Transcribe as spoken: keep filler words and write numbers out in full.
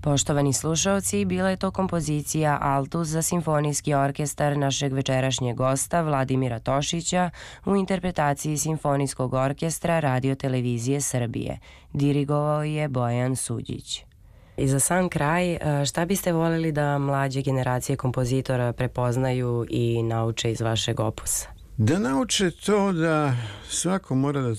Poštovani slušaoci, bila je to kompozicija Altus za simfonijski orkestar našeg večerašnjeg gosta Vladimira Tošića u interpretaciji Simfonijskog orkestra Radio-televizije Srbije. Dirigovao je Bojan Suđić. I za sam kraj, šta biste voljeli da mlađe generacije kompozitora prepoznaju i nauče iz vašeg opusa? Da nauče to da svako mora da